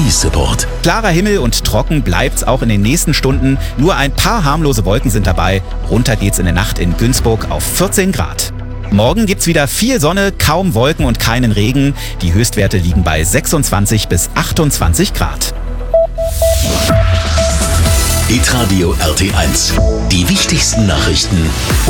E-Support. Klarer Himmel und trocken bleibt's auch in den nächsten Stunden. Nur ein paar harmlose Wolken sind dabei. Runter geht's in der Nacht in Günzburg auf 14 Grad. Morgen gibt's wieder viel Sonne, kaum Wolken und keinen Regen. Die Höchstwerte liegen bei 26 bis 28 Grad. Hitradio RT1. Die wichtigsten Nachrichten